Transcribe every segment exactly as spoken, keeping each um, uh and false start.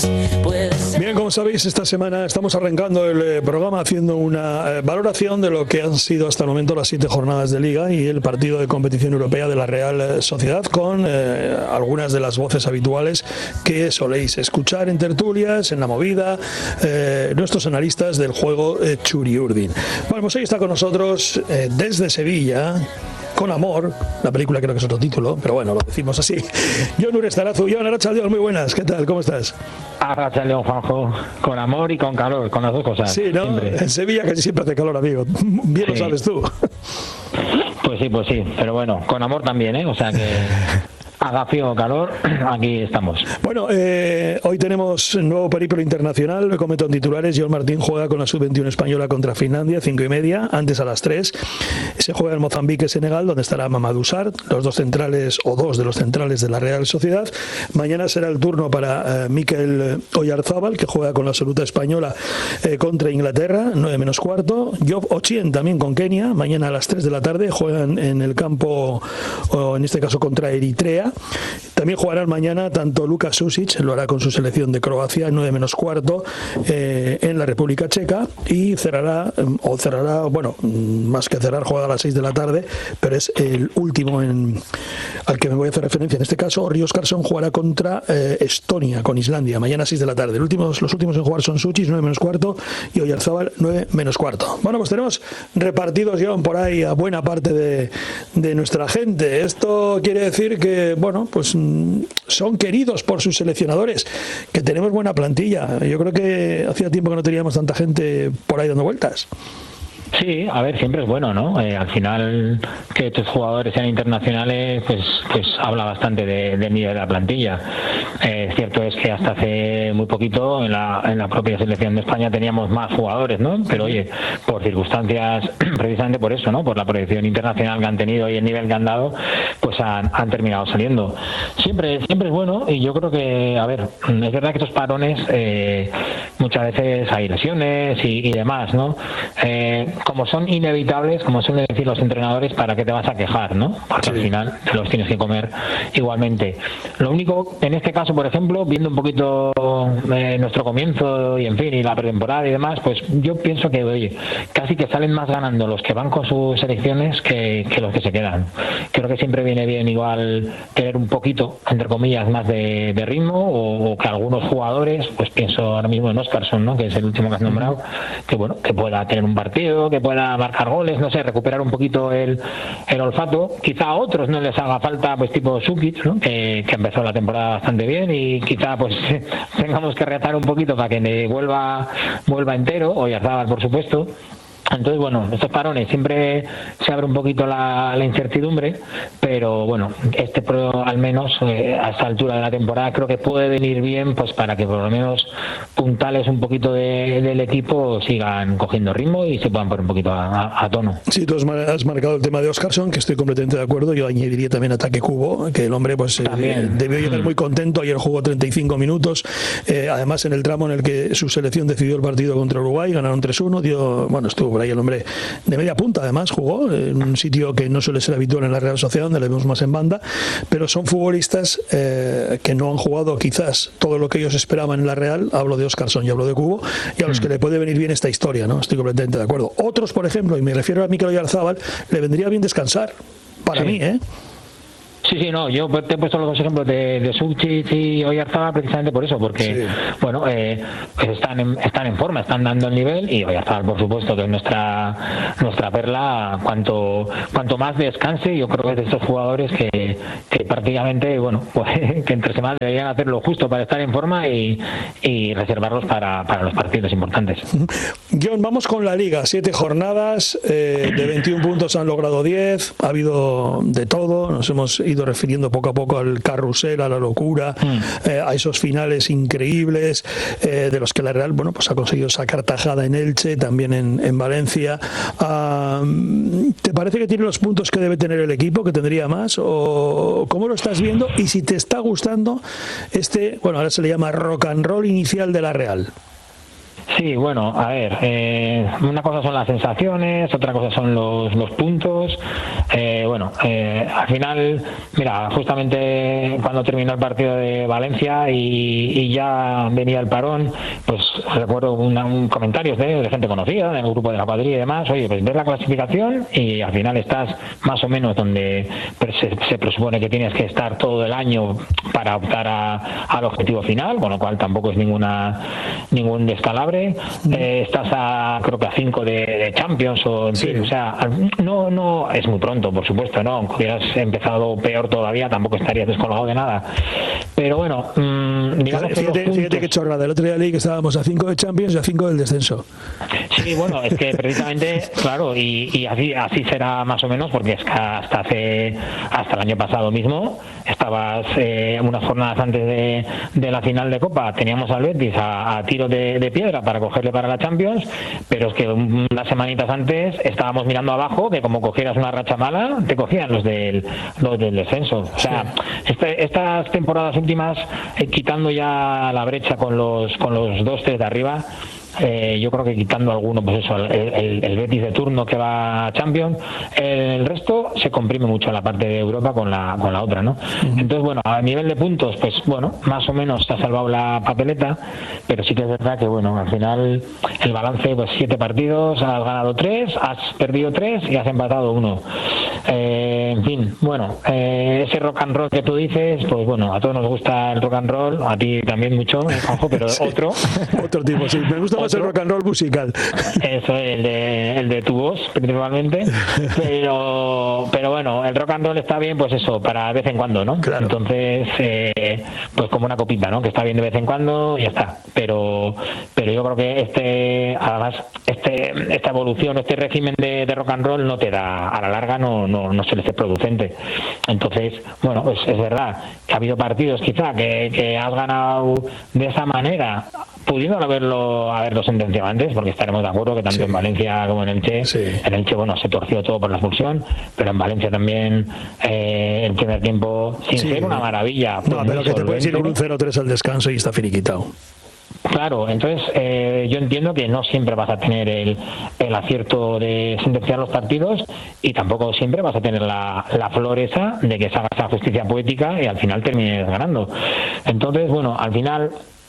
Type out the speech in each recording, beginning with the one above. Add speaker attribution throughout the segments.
Speaker 1: Bien, como sabéis, esta semana estamos arrancando el eh, programa haciendo una eh, valoración de lo que han sido hasta el momento las siete jornadas de Liga y el partido de competición europea de la Real Sociedad, con eh, algunas de las voces habituales que soléis escuchar en tertulias, en La Movida, eh, nuestros analistas del juego eh, Txuri Urdin. Bueno, pues hoy está con nosotros eh, desde Sevilla, Con Amor, la película creo que es otro título, pero bueno, lo decimos así. Jon Urestarazu. Jon, Arratsaldeon, muy buenas, ¿qué tal? ¿Cómo estás?
Speaker 2: Arratsaldeon, Juanjo, con amor y con calor, con las dos cosas.
Speaker 1: Sí, ¿no? Siempre. En Sevilla casi siempre hace calor, amigo. Bien sí. Lo sabes tú.
Speaker 2: Pues sí, pues sí, pero bueno, con amor también, ¿eh? O sea que... haga frío o calor, aquí estamos.
Speaker 1: Bueno, eh, hoy tenemos un nuevo periplo internacional. Me comento en titulares. Jon Martín juega con la sub veintiuno española contra Finlandia, cinco y media, antes a las tres. Se juega en Mozambique, Senegal, donde estará Mamadou Sarr, los dos centrales o dos de los centrales de la Real Sociedad. Mañana será el turno para eh, Mikel Oyarzábal, que juega con la absoluta española eh, contra Inglaterra, nueve menos cuarto. Job Ochien también con Kenia. Mañana a las tres de la tarde juegan en el campo, o en este caso contra Eritrea. También jugarán mañana tanto Luka Susic, lo hará con su selección de Croacia, nueve menos cuarto, eh, en la República Checa, y cerrará, o cerrará, bueno, más que cerrar, juega a las seis de la tarde, pero es el último en, al que me voy a hacer referencia. En este caso, Ori Oskarsson jugará contra eh, Estonia, con Islandia, mañana a seis de la tarde. El último, los últimos en jugar son Susic, nueve menos cuarto, y Oyarzábal, nueve menos cuarto. Bueno, pues tenemos repartidos, Jon, por ahí a buena parte de, de nuestra gente. Esto quiere decir que, bueno, pues son queridos por sus seleccionadores, que tenemos buena plantilla. Yo creo que hacía tiempo que no teníamos tanta gente por ahí dando vueltas.
Speaker 2: Sí, a ver, siempre es bueno, ¿no? Eh, al final, que tus jugadores sean internacionales, pues, pues habla bastante de, del nivel de la plantilla. Eh, cierto es que hasta hace muy poquito en la, en la propia selección de España teníamos más jugadores, ¿no? Pero oye, por circunstancias, precisamente por eso, ¿no? Por la proyección internacional que han tenido y el nivel que han dado, pues han, han terminado saliendo. Siempre, siempre es bueno, y yo creo que, a ver, es verdad que estos parones, eh, muchas veces hay lesiones y, y demás, ¿no? Eh, como son inevitables, como suelen decir los entrenadores, ¿para qué te vas a quejar, no? Porque sí, al final te los tienes que comer igualmente. Lo único, en este caso, por ejemplo, viendo un poquito eh, nuestro comienzo y en fin, y la pretemporada y demás, pues yo pienso que, oye, casi que salen más ganando los que van con sus selecciones que, que los que se quedan. Creo que siempre viene bien igual tener un poquito, entre comillas, más de, de ritmo, o, o que algunos jugadores, pues pienso ahora mismo en Oskarsson, ¿no? Que es el último que has nombrado, que bueno, que pueda tener un partido, que pueda marcar goles, no sé, recuperar un poquito el, el olfato. Quizá a otros no les haga falta, pues tipo Sukic, ¿no? que, que empezó la temporada bastante bien, y quizá pues tengamos que rezar un poquito para que vuelva vuelva entero, o Oyarzábal, por supuesto. Entonces, bueno, estos parones siempre se abre un poquito la, la incertidumbre, pero bueno, este pro, al menos eh, a esta altura de la temporada creo que puede venir bien, pues para que por lo menos puntales un poquito de, del equipo sigan cogiendo ritmo y se puedan poner un poquito a, a, a tono.
Speaker 1: Sí, tú has, has marcado el tema de Oskarsson, que estoy completamente de acuerdo. Yo añadiría también ataque Kubo, que el hombre pues eh, debió llegar muy contento. Ayer jugó treinta y cinco minutos, eh, además en el tramo en el que su selección decidió el partido contra Uruguay, ganaron tres uno, dio, bueno, estuvo por ahí el hombre de media punta, además jugó en un sitio que no suele ser habitual en la Real Sociedad, donde le vemos más en banda, pero son futbolistas eh, que no han jugado quizás todo lo que ellos esperaban en la Real. Hablo de Oskarsson y hablo de Kubo, y a los que le puede venir bien esta historia, ¿no? Estoy completamente de acuerdo. Otros, por ejemplo, y me refiero a Mikel Oyarzábal, le vendría bien descansar, para sí. mí, ¿eh?
Speaker 2: Sí, sí, no, yo te he puesto los dos ejemplos de, de Sukic y Oyarzábal precisamente por eso, porque, sí. bueno, eh, están, en, están en forma, están dando el nivel, y Oyarzábal, por supuesto, que es nuestra nuestra perla. Cuanto cuanto más descanse, yo creo que es de estos jugadores que, que prácticamente, bueno, pues que entre semanas deberían hacer lo justo para estar en forma y, y reservarlos para, para los partidos importantes.
Speaker 1: Jon, vamos con la Liga, siete jornadas, eh, de veintiún puntos han logrado diez, ha habido de todo, nos hemos ido refiriendo poco a poco al carrusel, a la locura, mm. eh, a esos finales increíbles, eh, de los que la Real, bueno, pues ha conseguido sacar tajada en Elche, también en, en Valencia. Uh, ¿te parece que tiene los puntos que debe tener el equipo, que tendría más, o cómo lo estás viendo, y si te está gustando este, bueno, ahora se le llama rock and roll inicial de la Real?
Speaker 2: Sí, Sí, bueno, a ver, eh, una cosa son las sensaciones, otra cosa son los, los puntos. Eh, bueno, eh, al final, mira, justamente cuando terminó el partido de Valencia y, y ya venía el parón, pues recuerdo una, un comentarios de, de gente conocida, del grupo de la cuadrilla y demás, oye, pues ves la clasificación y al final estás más o menos donde se, se presupone que tienes que estar todo el año para optar a, al objetivo final, con lo cual tampoco es ninguna ningún descalabre. Eh, estás a creo que a cinco de, de Champions o en sí. fin, o sea, no no es muy pronto, por supuesto, no, aunque hubieras empezado peor todavía, tampoco estarías descolgado de nada. Pero bueno, mmm, digamos
Speaker 1: fíjate, que puntos... fíjate qué chorrada, el otro día leí que estábamos a cinco de Champions y a cinco del descenso.
Speaker 2: Sí, bueno, es que precisamente, claro, y, y así así será más o menos, porque es que hasta hace hasta el año pasado mismo estabas eh, unas jornadas antes de, de la final de Copa, teníamos al Betis a, a tiro de, de piedra para cogerle para la Champions, pero es que unas semanitas antes estábamos mirando abajo, que como cogieras una racha mala, te cogían los del, los del descenso. O sea, este, estas temporadas últimas, eh, quitando ya la brecha con los, con los dos, tres de arriba, Eh, yo creo que quitando alguno, pues eso, el, el, el Betis de turno que va a Champions, el resto se comprime mucho la parte de Europa con la con la otra, ¿no? Uh-huh. Entonces, bueno, a nivel de puntos, pues bueno, más o menos te ha salvado la papeleta, pero sí que es verdad que, bueno, al final el balance, pues siete partidos, has ganado tres, has perdido tres y has empatado uno. Eh, en fin, bueno, eh, ese rock and roll que tú dices, pues bueno, a todos nos gusta el rock and roll, a ti también mucho, eh, Juanjo, pero sí. otro.
Speaker 1: Otro tipo, sí, me gusta más el rock and roll musical.
Speaker 2: Eso, el de, el de tu voz, principalmente. Pero, pero bueno, el rock and roll está bien, pues eso, para de vez en cuando, ¿no?
Speaker 1: Claro.
Speaker 2: Entonces, eh, pues como una copita, ¿no? Que está bien de vez en cuando y ya está. Pero, pero yo creo que este, además, este, esta evolución, este régimen de, de rock and roll no te da, a la larga no, no, no suele ser producente. Entonces, bueno, pues es verdad que ha habido partidos quizá que, que has ganado de esa manera, pudiendo haberlo haberlo sentenciado antes, porque estaremos de acuerdo que tanto sí. en Valencia como en Elche, sí. en Elche, bueno, se torció todo por la expulsión, pero en Valencia también eh, el primer tiempo, sin sí. ser una maravilla.
Speaker 1: No, pues pero que te puedes ir con un cero tres al descanso y está finiquitado.
Speaker 2: Claro, entonces eh, yo entiendo que no siempre vas a tener el, el acierto de sentenciar los partidos y tampoco siempre vas a tener la, la flor esa de que se haga esa justicia poética y al final termines ganando. Entonces, bueno, al final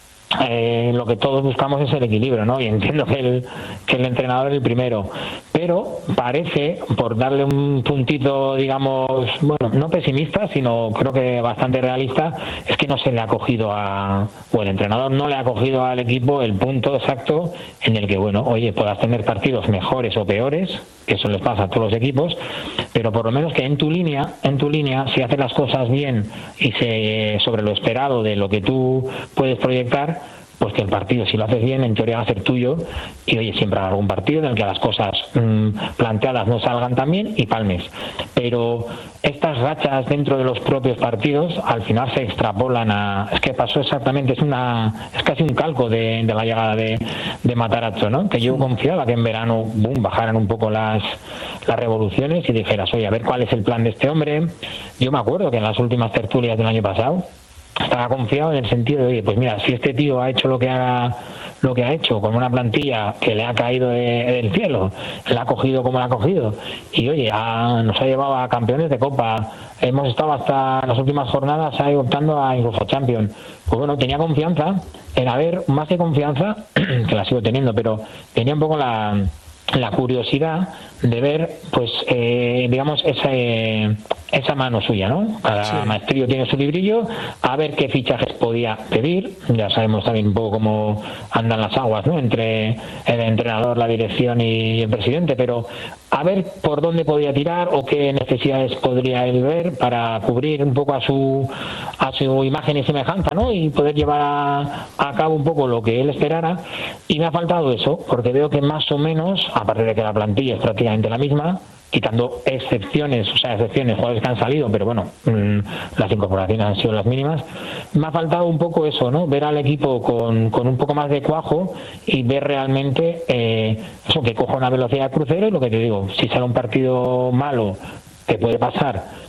Speaker 2: Eh, lo que todos buscamos es el equilibrio, ¿no? Y entiendo que el, que el entrenador es el primero, pero parece, por darle un puntito, digamos, bueno, no pesimista, sino creo que bastante realista, es que no se le ha cogido a, o el entrenador no le ha cogido al equipo el punto exacto en el que, bueno, oye, puedas tener partidos mejores o peores, que eso les pasa a todos los equipos, pero por lo menos que en tu línea, en tu línea, si haces las cosas bien y se sobre lo esperado de lo que tú puedes proyectar, pues que el partido, si lo haces bien, en teoría va a ser tuyo, y oye, siempre habrá algún partido en el que las cosas mmm, planteadas no salgan tan bien y palmes. Pero estas rachas dentro de los propios partidos al final se extrapolan a... Es que pasó exactamente, es una es casi un calco de, de la llegada de, de Matarazzo, ¿no? Que yo confiaba que en verano boom, bajaran un poco las, las revoluciones y dijeras, oye, a ver cuál es el plan de este hombre. Yo me acuerdo que en las últimas tertulias del año pasado estaba confiado en el sentido de, oye, pues mira, si este tío ha hecho lo que ha lo que ha hecho con una plantilla que le ha caído de, del cielo, la ha cogido como la ha cogido y oye, ha, nos ha llevado a campeones de Copa, hemos estado hasta las últimas jornadas ahí optando a incluso Champions, pues bueno, tenía confianza en haber, más que confianza, que la sigo teniendo, pero tenía un poco la la curiosidad de ver, pues, eh, digamos, esa, eh, esa mano suya, ¿no? Cada sí. maestrillo tiene su librillo, a ver qué fichajes podía pedir. Ya sabemos también un poco cómo andan las aguas, ¿no? Entre el entrenador, la dirección y el presidente, pero a ver por dónde podía tirar o qué necesidades podría él ver para cubrir un poco a su a su imagen y semejanza, ¿no? Y poder llevar a, a cabo un poco lo que él esperara. Y me ha faltado eso, porque veo que más o menos, aparte de que la plantilla es prácticamente la misma, quitando excepciones, o sea, excepciones, jugadores que han salido, pero bueno, mmm, las incorporaciones han sido las mínimas, me ha faltado un poco eso, ¿no? Ver al equipo con, con un poco más de cuajo y ver realmente eh, eso, que coja una velocidad de crucero y lo que te digo, si sale un partido malo, te puede pasar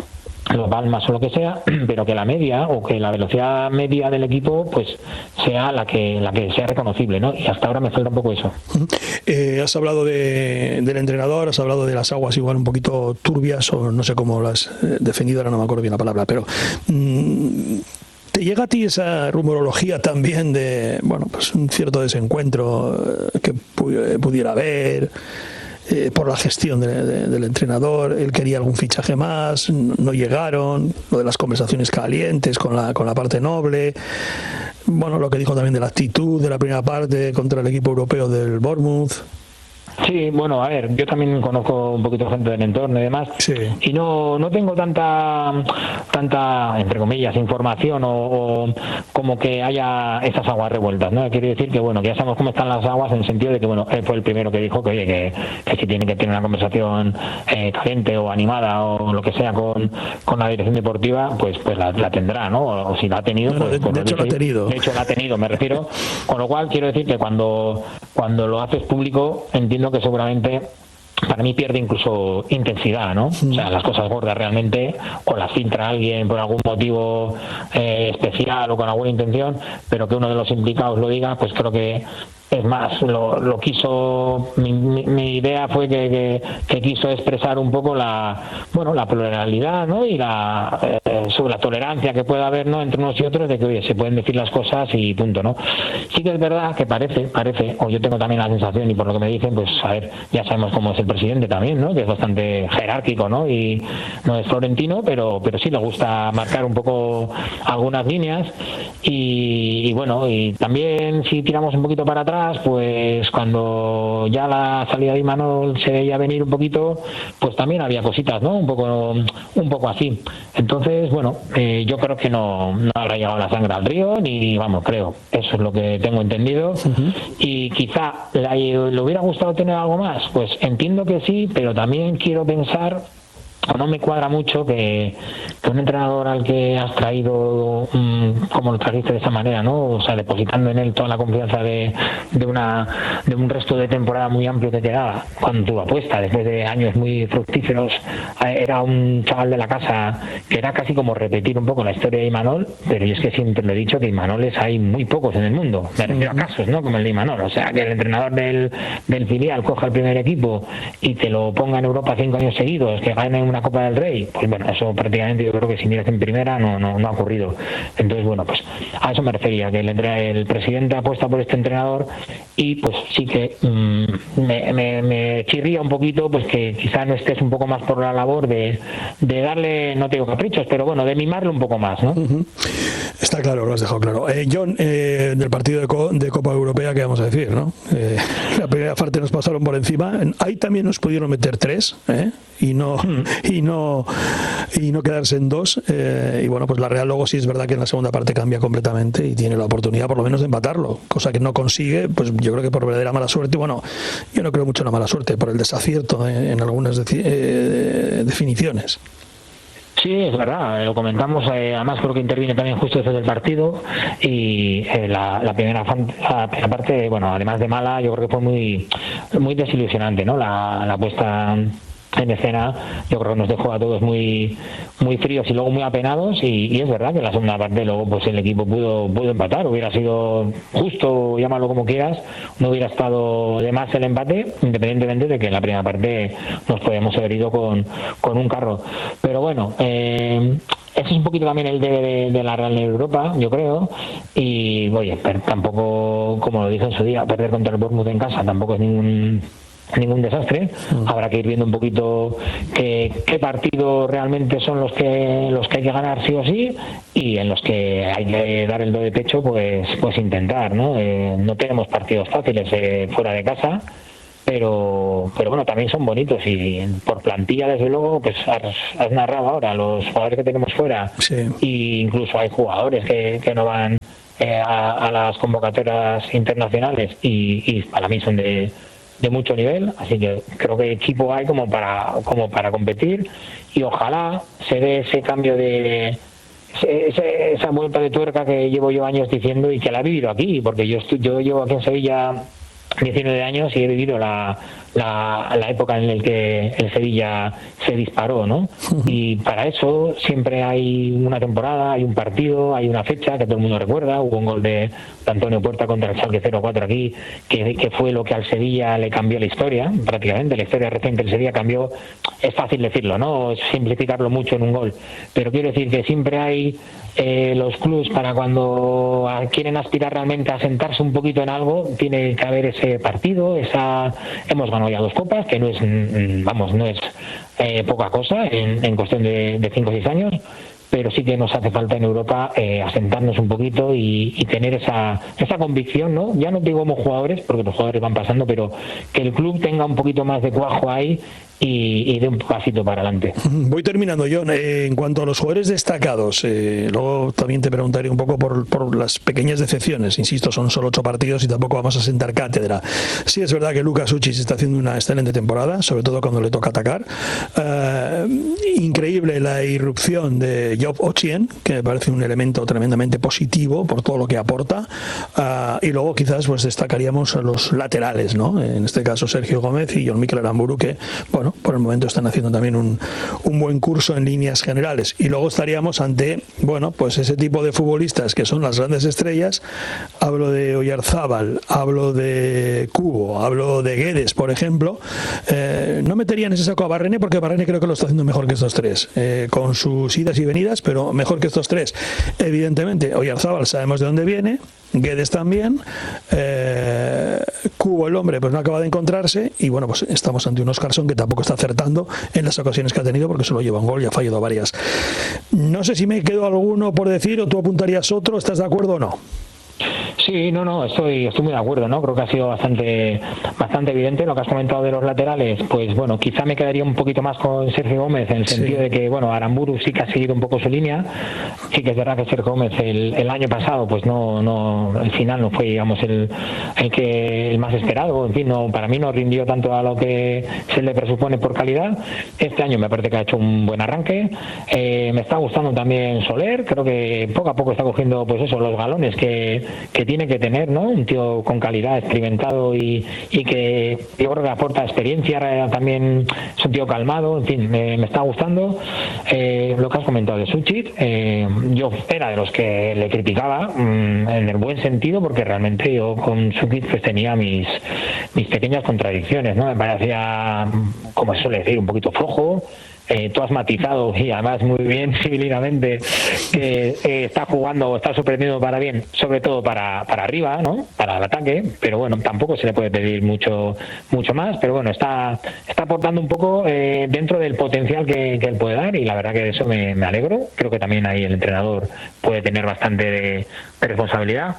Speaker 2: los balmas o lo que sea, pero que la media o que la velocidad media del equipo pues sea la que la que sea reconocible, ¿no? Y hasta ahora me falta un poco eso.
Speaker 1: Eh, has hablado de, del entrenador, has hablado de las aguas igual un poquito turbias, o no sé cómo lo has definido, ahora no me acuerdo bien la palabra, pero mmm, ¿te llega a ti esa rumorología también de, bueno, pues un cierto desencuentro que pu- pudiera haber eh, por la gestión de, de, del entrenador? Él quería algún fichaje más, no llegaron, lo de las conversaciones calientes con la, con la parte noble, bueno, lo que dijo también de la actitud de la primera parte contra el equipo europeo del Bournemouth.
Speaker 2: Sí, bueno, a ver, yo también conozco un poquito gente del entorno y demás,
Speaker 1: sí.
Speaker 2: y no no tengo tanta, tanta entre comillas, información o, o como que haya esas aguas revueltas, ¿no? Quiero decir que, bueno, que ya sabemos cómo están las aguas en el sentido de que, bueno, él fue el primero que dijo que, oye, que, que si tiene que tener una conversación eh, caliente o animada o lo que sea con, con la dirección deportiva, pues pues la, la tendrá, ¿no? O, o si la ha tenido,
Speaker 1: no, no,
Speaker 2: pues...
Speaker 1: de,
Speaker 2: pues
Speaker 1: de hecho
Speaker 2: dice,
Speaker 1: la ha tenido.
Speaker 2: De hecho la ha tenido, me refiero, con lo cual quiero decir que cuando, cuando lo haces público, entiendo que seguramente para mí pierde incluso intensidad, ¿no? O sea, las cosas gordas realmente o las filtra alguien por algún motivo eh, especial o con alguna intención, pero que uno de los implicados lo diga, pues creo que es más, lo, lo quiso, mi, mi, mi idea fue que, que, que quiso expresar un poco la, bueno, la pluralidad, ¿no? Y la, eh, sobre la tolerancia que puede haber, ¿no? Entre unos y otros, de que, oye, se pueden decir las cosas y punto, ¿no? Sí que es verdad que parece, parece, o yo tengo también la sensación, y por lo que me dicen, pues, a ver, ya sabemos cómo es el presidente también, ¿no? Que es bastante jerárquico, ¿no? Y no es florentino, pero, pero sí le gusta marcar un poco algunas líneas y, y bueno, y también si tiramos un poquito para atrás, pues cuando ya la salida de Imanol se veía venir un poquito, pues también había cositas, ¿no? Un poco un poco así. Entonces, bueno, eh, yo creo que no, no habrá llegado la sangre al río, ni vamos, creo. Eso es lo que tengo entendido. Uh-huh. Y quizá la, le hubiera gustado tener algo más. Pues entiendo que sí, pero también quiero pensar, o no me cuadra mucho que, que un entrenador al que has traído um, como lo trajiste de esa manera, ¿no? O sea, depositando en él toda la confianza de, de una de un resto de temporada muy amplio que te daba cuando tu apuesta, después de años muy fructíferos, era un chaval de la casa que era casi como repetir un poco la historia de Imanol, pero yo es que siempre le he dicho que Imanoles hay muy pocos en el mundo, me refiero a casos, ¿no? Como el de Imanol, o sea, que el entrenador del, del filial coja el primer equipo y te lo ponga en Europa cinco años seguidos, que gane una Copa del Rey, pues bueno, eso prácticamente yo creo que si miras en primera no, no, no ha ocurrido. Entonces, bueno, pues a eso me refería, que el, el presidente apuesta por este entrenador y pues sí que mmm, me, me, me chirría un poquito, pues que quizá no estés un poco más por la labor de, de darle, no te digo caprichos, pero bueno, de mimarle un poco más, ¿no? Uh-huh.
Speaker 1: Está claro, lo has dejado claro. Eh, John, eh, del partido de, Co- de Copa Europea, ¿qué vamos a decir, no? Eh, la primera parte nos pasaron por encima, ahí también nos pudieron meter tres, ¿eh? y no y no y no quedarse en dos, eh, y bueno, pues la Real luego sí es verdad que en la segunda parte cambia completamente y tiene la oportunidad por lo menos de empatarlo, cosa que no consigue, pues yo creo que por verdadera mala suerte. Bueno, yo no creo mucho en la mala suerte, por el desacierto en, en algunas de, eh, definiciones.
Speaker 2: Sí, es verdad, lo comentamos, eh, además creo que interviene también justo después del partido y eh, la, la, primera fan, la primera parte, bueno, además de mala, yo creo que fue muy muy desilusionante, ¿no? La, la puesta en escena, yo creo que nos dejó a todos muy muy fríos y luego muy apenados y, y es verdad que en la segunda parte luego pues el equipo pudo pudo empatar, hubiera sido justo, llámalo como quieras, no hubiera estado de más el empate, independientemente de que en la primera parte nos podíamos haber ido con, con un carro, pero bueno, eh, ese es un poquito también el debe de, de la Real en Europa, yo creo, y oye, pero tampoco, como lo dije en su día, perder contra el Bournemouth en casa tampoco es ningún ningún desastre. Habrá que ir viendo un poquito qué, qué partidos realmente son los que los que hay que ganar sí o sí y en los que hay que dar el do de pecho, pues pues intentar, ¿no? Eh, no tenemos partidos fáciles eh, fuera de casa, pero pero bueno, también son bonitos y por plantilla desde luego, pues has, has narrado ahora los jugadores que tenemos fuera, sí. Y incluso hay jugadores que, que no van eh, a, a las convocatorias internacionales y, y para mí son de de mucho nivel, así que creo que equipo hay como para como para competir y ojalá se dé ese cambio de ese, esa vuelta de tuerca que llevo yo años diciendo y que la he vivido aquí, porque yo estoy, yo llevo aquí en Sevilla diecinueve años y he vivido la, la, la época en la que el Sevilla se disparó, ¿no? Y para eso siempre hay una temporada, hay un partido, hay una fecha que todo el mundo recuerda. Hubo un gol de, de Antonio Puerta contra el Schalke cero cuatro aquí, que, que fue lo que al Sevilla le cambió la historia, prácticamente. La historia reciente del Sevilla cambió, es fácil decirlo, ¿no? Es simplificarlo mucho en un gol. Pero quiero decir que siempre hay eh, los clubes para cuando quieren aspirar realmente a sentarse un poquito en algo, tiene que haber ese partido, esa hemos ganado ya dos copas, que no es, vamos, no es eh, poca cosa en, en cuestión de, de cinco o seis años, pero sí que nos hace falta en Europa eh, asentarnos un poquito y, y tener esa esa convicción, ¿no? Ya no digo como jugadores, porque los jugadores van pasando, pero que el club tenga un poquito más de cuajo ahí y, y dé un pasito para adelante.
Speaker 1: Voy terminando, John. Eh, en cuanto a los jugadores destacados, eh, luego también te preguntaré un poco por, por las pequeñas decepciones. Insisto, son solo ocho partidos y tampoco vamos a sentar cátedra. Sí es verdad que Lucas Suchis está haciendo una excelente temporada, sobre todo cuando le toca atacar. Eh, increíble la irrupción de Job Ochien, que me parece un elemento tremendamente positivo por todo lo que aporta. Uh, y luego quizás pues destacaríamos a los laterales, ¿no? En este caso Sergio Gómez y Jon Mikel Aramburu, que bueno, por el momento están haciendo también un, un buen curso en líneas generales. Y luego estaríamos ante, bueno, pues ese tipo de futbolistas que son las grandes estrellas. Hablo de Oyarzábal, hablo de Kubo, hablo de Guedes, por ejemplo. Eh, no metería en ese saco a Barrene, porque Barrene creo que lo está haciendo mejor que estos tres, eh, con sus idas y venidas, pero mejor que estos tres. Evidentemente, Oyarzábal sabemos de dónde viene, Guedes también, eh, Kubo, el hombre, pues no acaba de encontrarse, y bueno, pues estamos ante un Óscarson que tampoco está acertando en las ocasiones que ha tenido, porque solo lleva un gol y ha fallado varias. No sé si me quedó alguno por decir o tú apuntarías otro. ¿Estás de acuerdo o no?
Speaker 2: Sí, no, no, estoy, estoy muy de acuerdo, ¿no? Creo que ha sido bastante, bastante evidente lo que has comentado de los laterales. Pues bueno, quizá me quedaría un poquito más con Sergio Gómez, en el sentido sí. de que, bueno, Aramburu sí que ha seguido un poco su línea. Sí que es verdad que Sergio Gómez el, el año pasado, pues no, no, el final no fue, digamos, el, el que el más esperado. En fin, no, para mí no rindió tanto a lo que se le presupone por calidad. Este año me parece que ha hecho un buen arranque. Eh, me está gustando también Soler. Creo que poco a poco está cogiendo, pues eso, los galones que, que tiene que tener, ¿no? Un tío con calidad, experimentado y, y que yo creo que aporta experiencia, también es un tío calmado, en fin, me, me está gustando. Eh, lo que has comentado de Suchit, eh, yo era de los que le criticaba mmm, en el buen sentido, porque realmente yo con Suchit pues tenía mis, mis pequeñas contradicciones, ¿no? Me parecía, como se suele decir, un poquito flojo. Eh, tú has matizado y además muy bien civilinamente que eh, está jugando o está sorprendiendo para bien, sobre todo para, para arriba, ¿no? Para el ataque, pero bueno, tampoco se le puede pedir mucho mucho más, pero bueno, está está aportando un poco eh, dentro del potencial que, que él puede dar, y la verdad que de eso me, me alegro. Creo que también ahí el entrenador puede tener bastante de, de responsabilidad.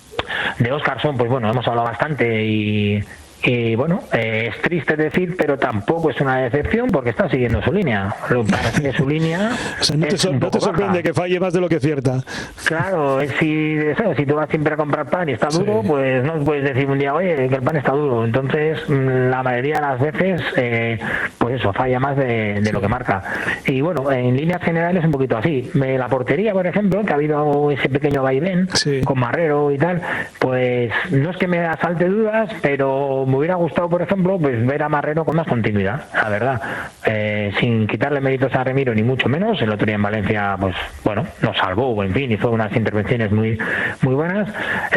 Speaker 2: De Óscarson, pues bueno, hemos hablado bastante y Y bueno, eh, es triste decir, pero tampoco es una decepción, porque está siguiendo su línea. Para seguir su línea.
Speaker 1: O sea, no, te, sor- no te sorprende que falle más de lo que cierta.
Speaker 2: Claro, si, ¿sabes? Si tú vas siempre a comprar pan y está duro, sí. pues no puedes decir un día, oye, que el pan está duro. Entonces, la mayoría de las veces, eh, pues eso, falla más de, de sí. lo que marca. Y bueno, en líneas generales un poquito así. La portería, por ejemplo, que ha habido ese pequeño vaivén sí. con Marrero y tal, pues no es que me asalte dudas, pero me hubiera gustado, por ejemplo, pues ver a Marrero con más continuidad, la verdad, eh, sin quitarle méritos a Remiro ni mucho menos. El otro día en Valencia, pues bueno, nos salvó, en fin, hizo unas intervenciones muy muy buenas.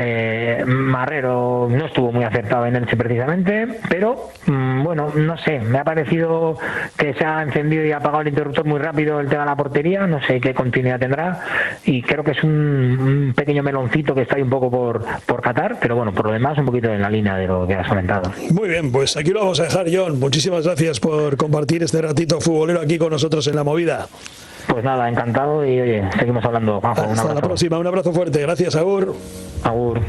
Speaker 2: eh, Marrero no estuvo muy acertado en Elche precisamente, pero mmm, bueno, no sé, me ha parecido que se ha encendido y ha apagado el interruptor muy rápido el tema de la portería. No sé qué continuidad tendrá, y creo que es un, un pequeño meloncito que está ahí un poco por, por catar, pero bueno, por lo demás un poquito en la línea de lo que has comentado.
Speaker 1: Muy bien, pues aquí lo vamos a dejar, John. Muchísimas gracias por compartir este ratito futbolero aquí con nosotros en La Movida.
Speaker 2: Pues nada, encantado, y oye, seguimos hablando, Juanjo.
Speaker 1: Hasta un abrazo. La próxima, un abrazo fuerte. Gracias, Agur.
Speaker 2: Agur.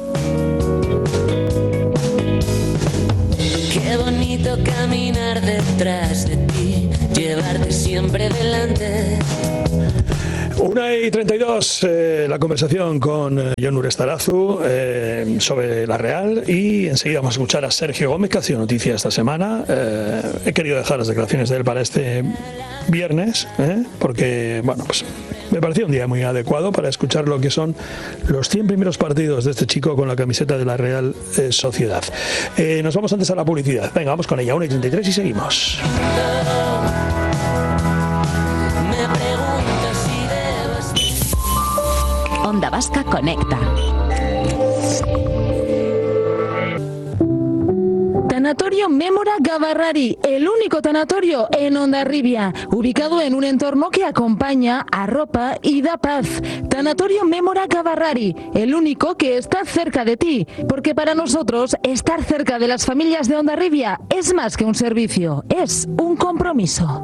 Speaker 3: Qué bonito caminar detrás de ti, llevarte siempre delante.
Speaker 1: Una y treinta y dos, eh, la conversación con eh, Jon Urestarazu eh, sobre la Real, y enseguida vamos a escuchar a Sergio Gómez, que ha sido noticia esta semana. Eh, he querido dejar las declaraciones de él para este viernes, eh, porque, bueno, pues me parecía un día muy adecuado para escuchar lo que son los cien primeros partidos de este chico con la camiseta de la Real eh, Sociedad. Eh, nos vamos antes a la publicidad. Venga, vamos con ella, una y treinta y tres y seguimos.
Speaker 4: Onda Vasca Conecta.
Speaker 5: Tanatorio Mémora Gavarrari, el único tanatorio en Hondarribia, ubicado en un entorno que acompaña, arropa y da paz. Tanatorio Mémora Gavarrari, el único que está cerca de ti, porque para nosotros estar cerca de las familias de Hondarribia es más que un servicio, es un compromiso.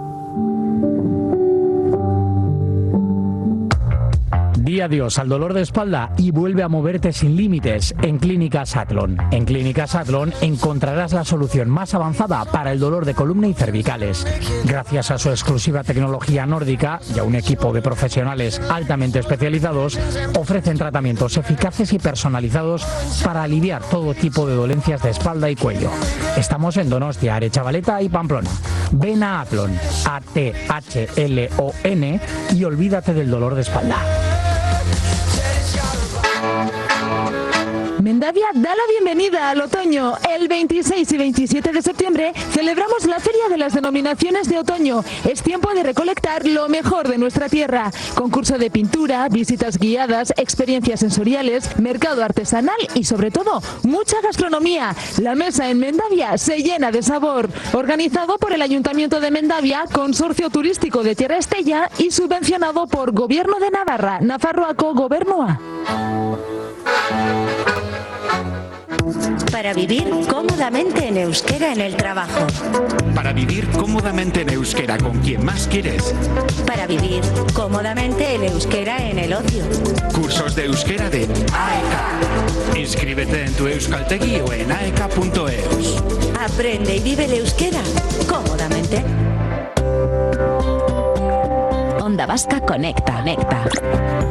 Speaker 6: Di adiós al dolor de espalda y vuelve a moverte sin límites en Clínicas Atlon. En Clínicas Atlon encontrarás la solución más avanzada para el dolor de columna y cervicales. Gracias a su exclusiva tecnología nórdica y a un equipo de profesionales altamente especializados, ofrecen tratamientos eficaces y personalizados para aliviar todo tipo de dolencias de espalda y cuello. Estamos en Donostia, Arechavaleta y Pamplona. Ven a Atlon, A T H L O N, y olvídate del dolor de espalda.
Speaker 5: Mendavia da la bienvenida al otoño. El veintiséis y veintisiete de septiembre celebramos la Feria de las Denominaciones de Otoño. Es tiempo de recolectar lo mejor de nuestra tierra. Concurso de pintura, visitas guiadas, experiencias sensoriales, mercado artesanal y sobre todo mucha gastronomía. La mesa en Mendavia se llena de sabor. Organizado por el Ayuntamiento de Mendavia, Consorcio Turístico de Tierra Estella y subvencionado por Gobierno de Navarra, Nafarroako Gobernua.
Speaker 7: Para vivir cómodamente en euskera en el trabajo.
Speaker 8: Para vivir cómodamente en euskera con quien más quieres.
Speaker 7: Para vivir cómodamente en euskera en el ocio.
Speaker 8: Cursos de euskera de A E K. Inscríbete en tu Euskaltegi o en aek punto eus.
Speaker 7: Aprende y vive el euskera cómodamente.
Speaker 4: Onda Vasca Conecta. Conecta.